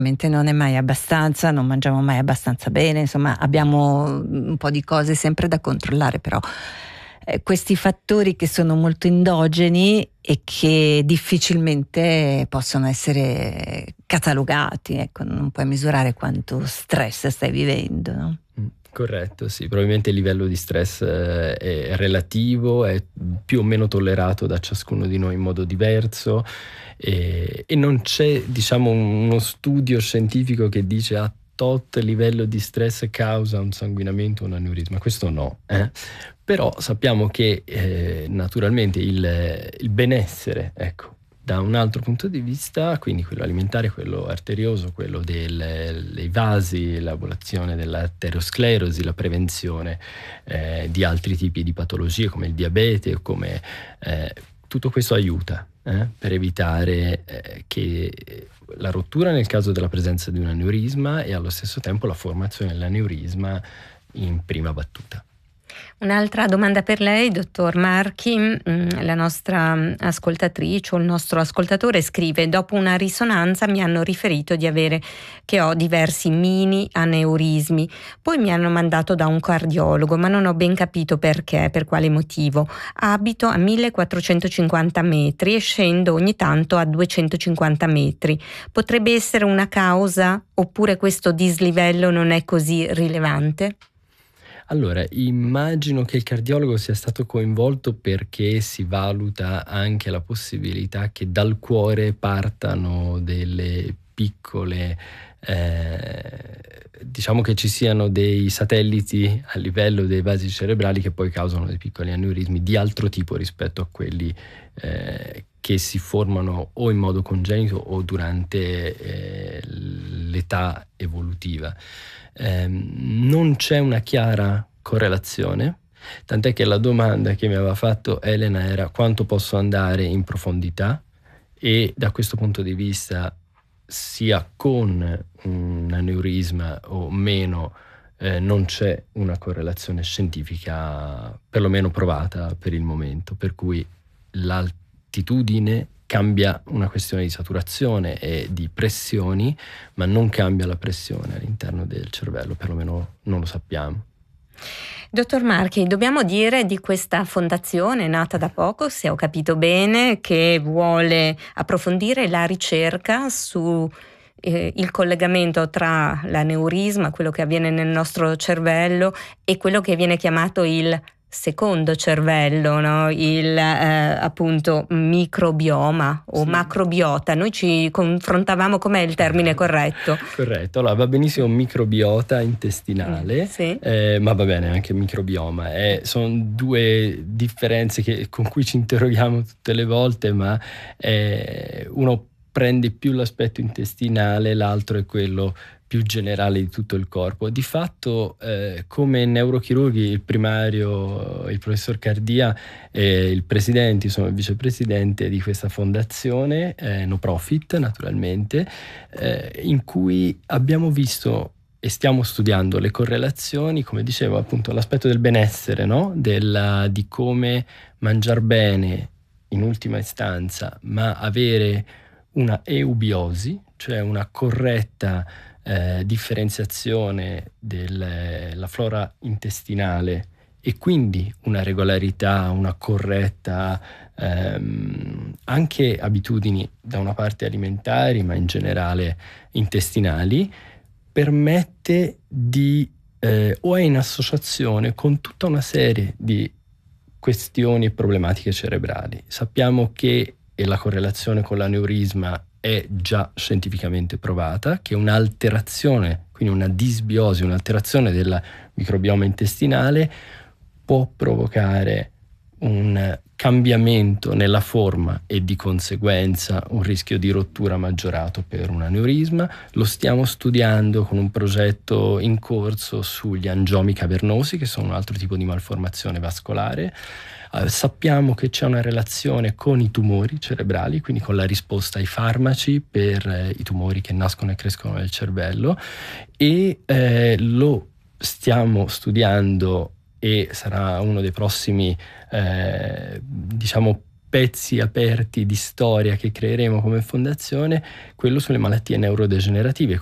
Non è mai abbastanza, non mangiamo mai abbastanza bene, insomma abbiamo un po' di cose sempre da controllare, però questi fattori che sono molto endogeni e che difficilmente possono essere catalogati, ecco, non puoi misurare quanto stress stai vivendo, no? Corretto, sì, probabilmente il livello di stress è relativo, è più o meno tollerato da ciascuno di noi in modo diverso e non c'è, diciamo, uno studio scientifico che dice a tot livello di stress causa un sanguinamento o un aneurisma, questo no. Però sappiamo che naturalmente il benessere, ecco, da un altro punto di vista, quindi quello alimentare, quello arterioso, quello dei vasi, l'ablazione dell'arteriosclerosi, la prevenzione di altri tipi di patologie come il diabete, come tutto questo aiuta per evitare che la rottura nel caso della presenza di un aneurisma e allo stesso tempo la formazione dell'aneurisma in prima battuta. Un'altra domanda per lei, dottor Marchi. La nostra ascoltatrice o il nostro ascoltatore scrive: dopo una risonanza mi hanno riferito che ho diversi mini aneurismi, poi mi hanno mandato da un cardiologo, ma non ho ben capito perché, per quale motivo. Abito a 1450 metri e scendo ogni tanto a 250 metri. Potrebbe essere una causa oppure questo dislivello non è così rilevante? Allora, immagino che il cardiologo sia stato coinvolto perché si valuta anche la possibilità che dal cuore partano delle piccole, diciamo che ci siano dei satelliti a livello dei vasi cerebrali che poi causano dei piccoli aneurismi di altro tipo rispetto a quelli che si formano o in modo congenito o durante l'età evolutiva. Non c'è una chiara correlazione, tant'è che la domanda che mi aveva fatto Elena era quanto posso andare in profondità, e da questo punto di vista sia con un aneurisma o meno non c'è una correlazione scientifica perlomeno provata per il momento, per cui l'altitudine cambia una questione di saturazione e di pressioni, ma non cambia la pressione all'interno del cervello, perlomeno non lo sappiamo. Dottor Marchi, dobbiamo dire di questa fondazione nata da poco, se ho capito bene, che vuole approfondire la ricerca su il collegamento tra l'aneurisma, quello che avviene nel nostro cervello, e quello che viene chiamato il secondo cervello, no? Il appunto microbioma o macrobiota. Noi ci confrontavamo, com'è il termine corretto? Corretto, allora va benissimo microbiota intestinale, sì. Ma va bene anche microbioma. Sono due differenze con cui ci interroghiamo tutte le volte, ma uno prende più l'aspetto intestinale, l'altro è quello più generale di tutto il corpo. Di fatto, come neurochirurghi, il primario, il professor Cardia, il presidente, sono il vicepresidente di questa fondazione, no profit naturalmente, in cui abbiamo visto e stiamo studiando le correlazioni, come dicevo, appunto l'aspetto del benessere, no? Di come mangiar bene in ultima istanza, ma avere una eubiosi, cioè una corretta differenziazione della flora intestinale e quindi una regolarità, una corretta anche abitudini da una parte alimentari ma in generale intestinali, permette o è in associazione con tutta una serie di questioni e problematiche cerebrali. Sappiamo che la correlazione con l'aneurisma è già scientificamente provata, che un'alterazione, quindi una disbiosi, un'alterazione del microbioma intestinale può provocare un cambiamento nella forma e di conseguenza un rischio di rottura maggiorato per un aneurisma. Lo stiamo studiando con un progetto in corso sugli angiomi cavernosi, che sono un altro tipo di malformazione vascolare. Sappiamo che c'è una relazione con i tumori cerebrali, quindi con la risposta ai farmaci per i tumori che nascono e crescono nel cervello, e lo stiamo studiando e sarà uno dei prossimi pezzi aperti di storia che creeremo come fondazione, quello sulle malattie neurodegenerative,